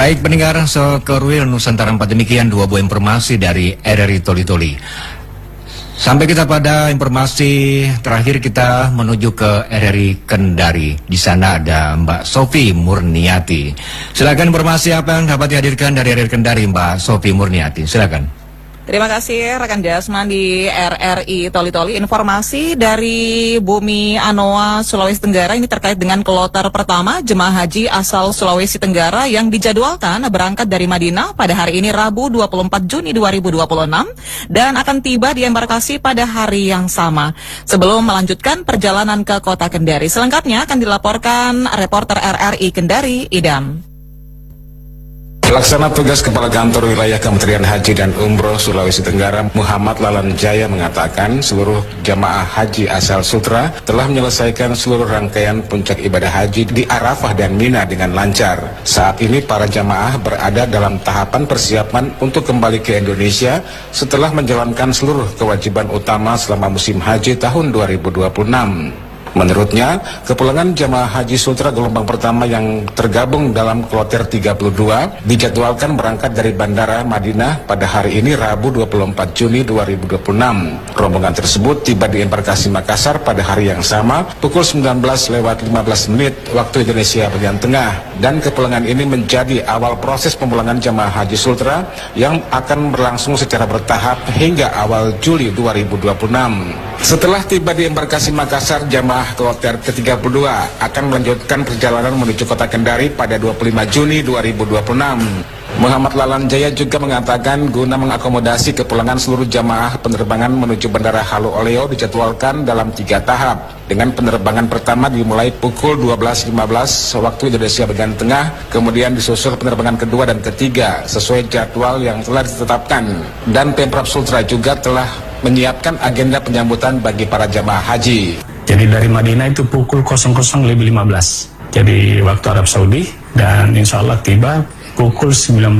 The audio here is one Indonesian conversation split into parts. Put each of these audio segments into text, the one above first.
Baik pendengar Sekorwil Nusantara 4, demikian dua buah informasi dari RRI Toli-Toli. Sampai kita pada informasi terakhir, kita menuju ke RRI Kendari. Di sana ada Mbak Sofi Murniati. Silakan informasi apa yang dapat dihadirkan dari RRI Kendari, Mbak Sofi Murniati. Silakan. Terima kasih rekan Jasman di RRI Toli-Toli. Informasi dari Bumi Anoa, Sulawesi Tenggara ini terkait dengan kloter pertama jemaah haji asal Sulawesi Tenggara yang dijadwalkan berangkat dari Madinah pada hari ini Rabu 24 Juni 2026 dan akan tiba di embarkasi pada hari yang sama sebelum melanjutkan perjalanan ke kota Kendari. Selengkapnya akan dilaporkan reporter RRI Kendari, Idam. Pelaksana tugas Kepala Kantor Wilayah Kementerian Haji dan Umroh Sulawesi Tenggara Muhammad Lalan Jaya mengatakan seluruh jamaah haji asal Sultra telah menyelesaikan seluruh rangkaian puncak ibadah haji di Arafah dan Mina dengan lancar. Saat ini para jamaah berada dalam tahapan persiapan untuk kembali ke Indonesia setelah menjalankan seluruh kewajiban utama selama musim haji tahun 2026. Menurutnya, kepulangan jamaah haji Sultra gelombang pertama yang tergabung dalam kloter 32 dijadwalkan berangkat dari Bandara Madinah pada hari ini Rabu 24 Juni 2026. Rombongan tersebut tiba di embarkasi Makassar pada hari yang sama pukul 19:15 waktu Indonesia bagian tengah, dan kepulangan ini menjadi awal proses pemulangan jamaah haji Sultra yang akan berlangsung secara bertahap hingga awal Juli 2026. Setelah tiba di embarkasi Makassar, jamaah kloter ke-32 akan melanjutkan perjalanan menuju kota Kendari pada 25 Juni 2026. Muhammad Lalan Jaya juga mengatakan guna mengakomodasi kepulangan seluruh jamaah, penerbangan menuju Bandara Halu Oleo dijadwalkan dalam 3 tahap. Dengan penerbangan pertama dimulai pukul 12.15 waktu Indonesia bagian tengah, kemudian disusul penerbangan kedua dan ketiga sesuai jadwal yang telah ditetapkan. Dan Pemprov Sultra juga telah menyiapkan agenda penyambutan bagi para jamaah haji. Jadi dari Madinah itu pukul 00.15, jadi waktu Arab Saudi, dan insya Allah tiba pukul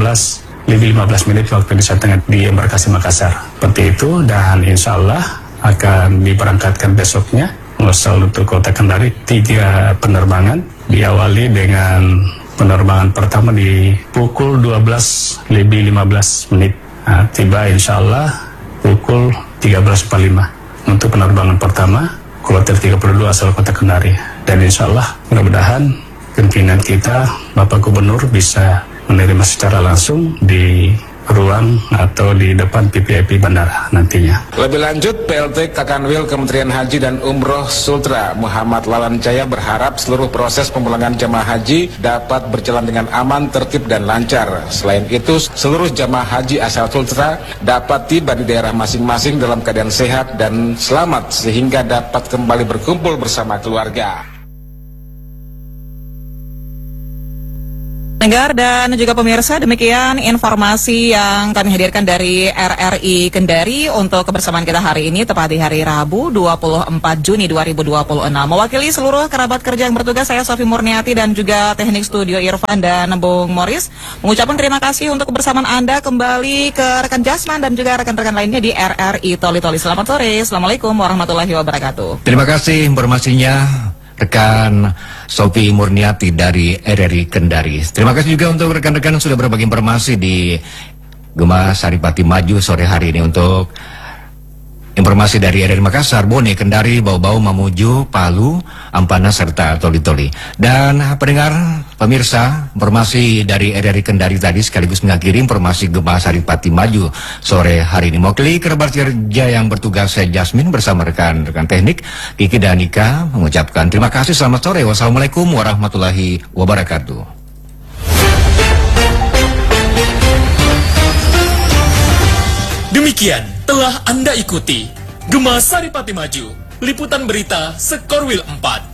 19:15 waktu Indonesia Tengah di embarkasi Makassar. Seperti itu, dan insya Allah akan diberangkatkan besoknya asal untuk kota Kendari 3 penerbangan, diawali dengan penerbangan pertama di pukul 12:15. Nah, tiba insya Allah pukul 13.45 untuk penerbangan pertama kloter 32 asal kota Kendari. Dan insya Allah mudah-mudahan pimpinan kita Bapak Gubernur bisa menerima secara langsung di ruang atau di depan PPIP bandara nantinya. Lebih lanjut, PLT Kakanwil Kementerian Haji dan Umroh Sultra Muhammad Lalan Jaya berharap seluruh proses pemulangan jamaah haji dapat berjalan dengan aman, tertib, dan lancar. Selain itu, seluruh jamaah haji asal Sultra dapat tiba di daerah masing-masing dalam keadaan sehat dan selamat sehingga dapat kembali berkumpul bersama keluarga. Pendengar dan juga pemirsa, demikian informasi yang kami hadirkan dari RRI Kendari untuk kebersamaan kita hari ini, tepat di hari Rabu 24 Juni 2026. Mewakili seluruh kerabat kerja yang bertugas, saya Sofi Murniati dan juga teknik studio Irfan dan Bung Morris mengucapkan terima kasih untuk kebersamaan Anda. Kembali ke rekan Jasman dan juga rekan-rekan lainnya di RRI Toli-Toli. Selamat sore, Assalamualaikum warahmatullahi wabarakatuh. Terima kasih informasinya rekan Sofi Murniati dari RRI Kendari. Terima kasih juga untuk rekan-rekan yang sudah berbagi informasi di Gema Saripati Maju sore hari ini. Untuk informasi dari RRI Makassar, Bone, Kendari, Bau-Bau, Mamuju, Palu, Ampana, serta Toli-Toli. Dan pendengar, pemirsa, informasi dari RRI Kendari tadi sekaligus mengakhiri informasi Gema Saripati Maju sore hari ini. Mewakili kerabat kerja yang bertugas, saya Jasmin bersama rekan-rekan teknik Kiki dan Nika mengucapkan terima kasih, selamat sore, wassalamualaikum warahmatullahi wabarakatuh. Demikian telah Anda ikuti Gema Saripati Maju, liputan berita Sekorwil 4.